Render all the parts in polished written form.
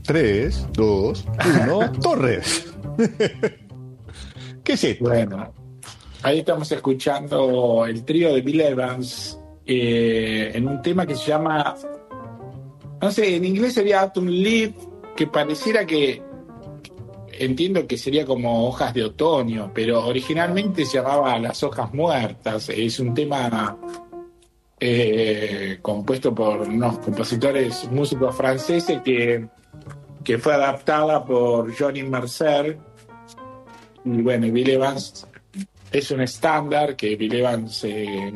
3, 2, 1, Torres. ¿Qué es esto? Bueno, ahí estamos escuchando el trío de Bill Evans en un tema que se llama, no sé, en inglés sería Autumn Leaf, que pareciera que, entiendo que sería como hojas de otoño, pero originalmente se llamaba Las hojas muertas. Es un tema compuesto por unos compositores, músicos franceses que fue adaptada por Johnny Mercer. Y bueno, Bill Evans es un estándar que Bill Evans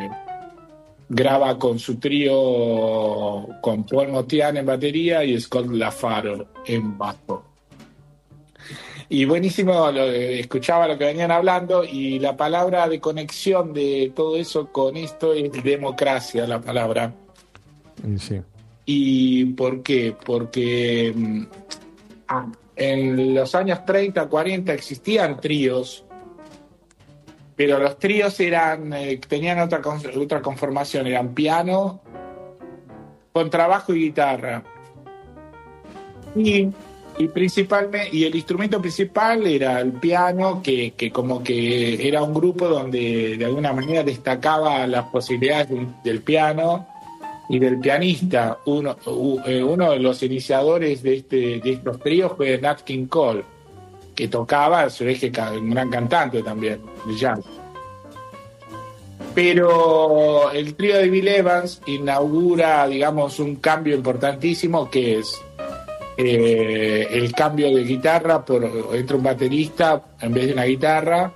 graba con su trío, con Paul Motian en batería y Scott LaFaro en bajo. Y buenísimo, escuchaba lo que venían hablando, y la palabra de conexión de todo eso con esto es democracia, la palabra. Sí. ¿Y por qué? Porque en los años 30, 40 existían tríos, pero los tríos tenían otra conformación, eran piano, contrabajo y guitarra. Y principalmente, y el instrumento principal era el piano, que como que era un grupo donde de alguna manera destacaba las posibilidades del piano y del pianista. Uno de los iniciadores de estos tríos fue Nat King Cole, que tocaba, a su vez, que un gran cantante también de jazz. Pero el trío de Bill Evans inaugura, digamos, un cambio importantísimo, que es el cambio de guitarra, entra un baterista en vez de una guitarra,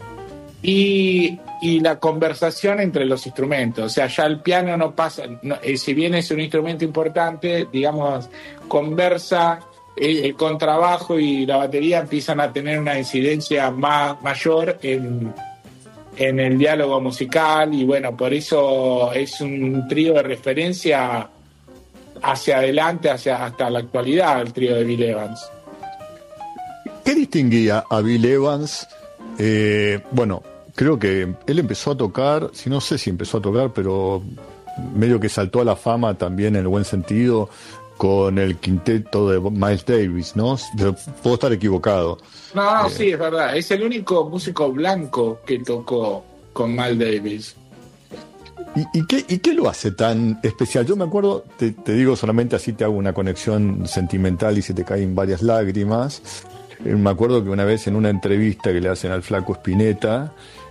y la conversación entre los instrumentos. O sea, ya el piano no pasa, si bien es un instrumento importante, digamos, conversa, el contrabajo y la batería empiezan a tener una incidencia mayor en el diálogo musical, y bueno, por eso es un trío de referencia hacia adelante, hasta la actualidad, el trío de Bill Evans. ¿Qué distinguía a Bill Evans? Bueno, creo que él empezó a tocar, no sé si empezó a tocar, pero medio que saltó a la fama también, en el buen sentido, con el quinteto de Miles Davis, ¿no? Puedo estar equivocado. No, sí, es verdad. Es el único músico blanco que tocó con Miles Davis. ¿Y qué lo hace tan especial? Yo me acuerdo, te digo solamente así, te hago una conexión sentimental y se te caen varias lágrimas. Me acuerdo que una vez en una entrevista que le hacen al Flaco Spinetta,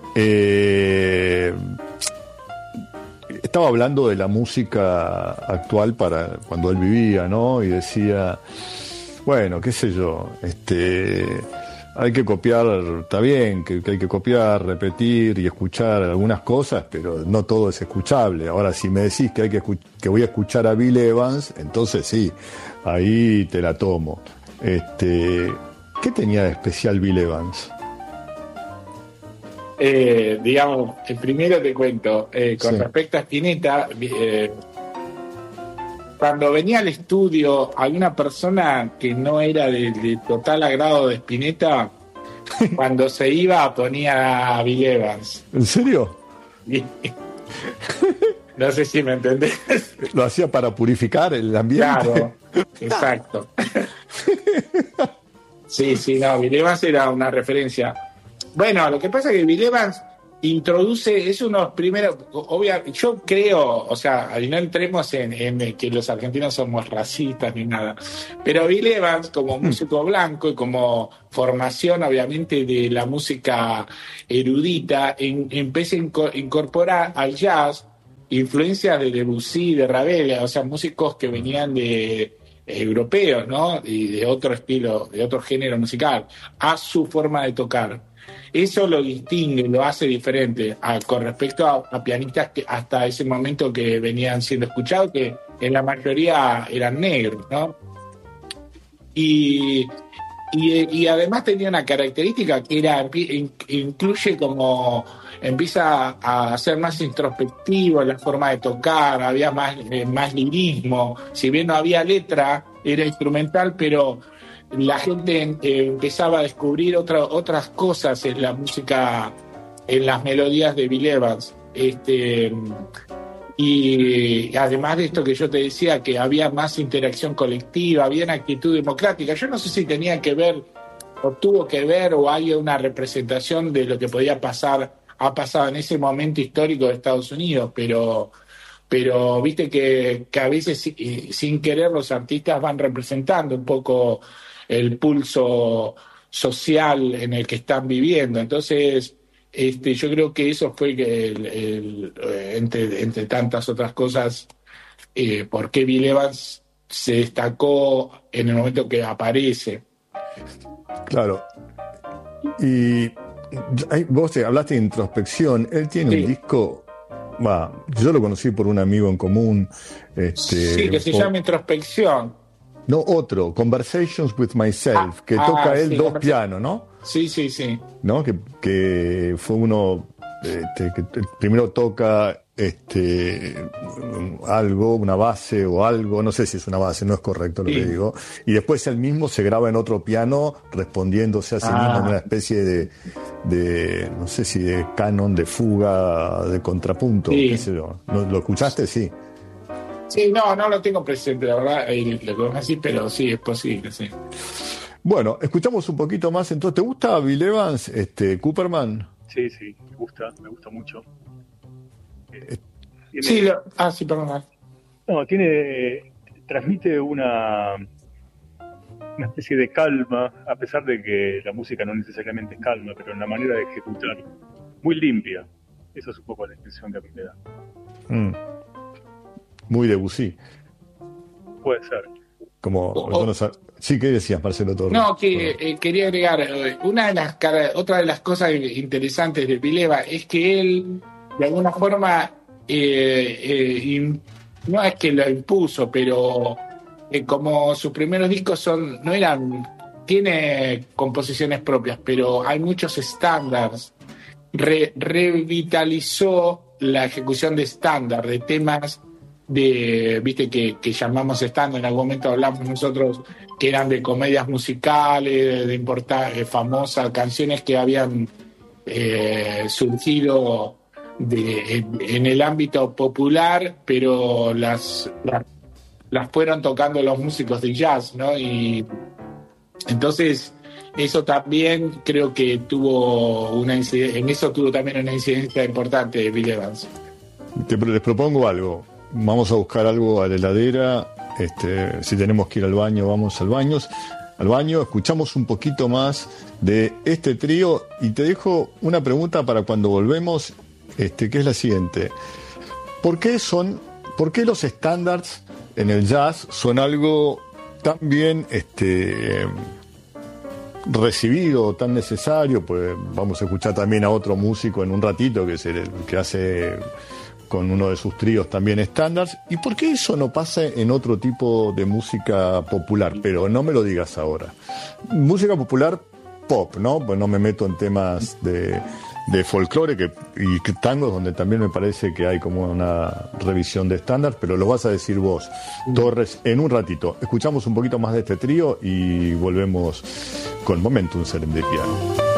estaba hablando de la música actual para cuando él vivía, ¿no? Y decía, bueno, qué sé yo, hay que copiar, está bien, que hay que copiar, repetir y escuchar algunas cosas, pero no todo es escuchable. Ahora, si me decís que voy a escuchar a Bill Evans, entonces sí, ahí te la tomo. ¿Qué tenía de especial Bill Evans? Digamos, primero te cuento, con respecto a Spinetta, cuando venía al estudio alguna persona que no era de total agrado de Spinetta, cuando se iba ponía a Bill Evans. ¿En serio? No sé si me entendés. Lo hacía para purificar el ambiente. Claro, exacto. Sí, no, Bill Evans era una referencia. Bueno, lo que pasa es que Bill Evans es uno de los primeros, yo creo, o sea, no entremos en que los argentinos somos racistas ni nada, pero Bill Evans, como músico blanco y como formación, obviamente, de la música erudita, empecé a incorporar al jazz influencias de Debussy, de Ravel, o sea, músicos que venían de europeos, ¿no? Y de otro estilo, de otro género musical, a su forma de tocar. Eso lo distingue, lo hace diferente con respecto a pianistas que hasta ese momento que venían siendo escuchados, que en la mayoría eran negros, ¿no? Y además tenía una característica que incluye como empieza a ser más introspectivo en la forma de tocar, había más lirismo, si bien no había letra, era instrumental, pero la gente empezaba a descubrir otras cosas en la música, en las melodías de Bill Evans. Y además de esto que yo te decía, que había más interacción colectiva, había una actitud democrática. Yo no sé si tenía que ver, o tuvo que ver, o hay una representación de lo que podía pasar, ha pasado en ese momento histórico de Estados Unidos, pero viste que a veces sin querer los artistas van representando un poco el pulso social en el que están viviendo. Entonces, yo creo que eso fue que entre tantas otras cosas, por qué Bill Evans se destacó en el momento que aparece. Claro. Y vos hablaste de introspección. Él tiene un disco, yo lo conocí por un amigo en común. Sí, que se llama Introspección. No, otro, Conversations with Myself, que toca él dos pianos, ¿no? Sí. ¿No? Que fue uno que primero toca algo, una base o algo, no sé si es una base, no es correcto lo que digo, y después él mismo se graba en otro piano respondiéndose a sí mismo en una especie de no sé si de canon, de fuga, de contrapunto, qué sé yo. ¿Lo escuchaste? Sí. Sí, no lo tengo presente, la verdad, lo conozco así, pero sí, es posible, sí. Bueno, escuchamos un poquito más. Entonces, ¿te gusta Bill Evans, Cooperman? Sí, me gusta mucho. Perdón. No, transmite una especie de calma, a pesar de que la música no necesariamente es calma, pero en la manera de ejecutar, muy limpia. Eso es un poco la impresión que a mí me da. Muy Debussy. Puede ser. Sí, ¿qué decías, Marcelo Torres? No, que quería agregar, otra de las cosas interesantes de Bill Evans es que él, de alguna forma, no es que lo impuso, pero como sus primeros discos tiene composiciones propias, pero hay muchos estándares. Revitalizó la ejecución de estándar, de temas viste que llamamos estándar, en algún momento hablamos nosotros que eran de comedias musicales, de famosas canciones que habían surgido en el ámbito popular, pero las fueron tocando los músicos de jazz, ¿no? Y entonces eso también creo que tuvo también una incidencia importante de Bill Evans. Les propongo algo. Vamos a buscar algo a la heladera. Si tenemos que ir al baño, vamos al baño. Escuchamos un poquito más de este trío y te dejo una pregunta para cuando volvemos, que es la siguiente. ¿Por qué los estándares en el jazz son algo tan bien recibido, tan necesario? Pues vamos a escuchar también a otro músico en un ratito, que es el que hace con uno de sus tríos también estándares. ¿Y por qué eso no pasa en otro tipo de música popular? Pero no me lo digas ahora. Música popular pop, ¿no? Pues no me meto en temas de folclore y tangos, donde también me parece que hay como una revisión de estándar, pero lo vas a decir vos, Torres, en un ratito. Escuchamos un poquito más de este trío y volvemos con Momentum Serendipia.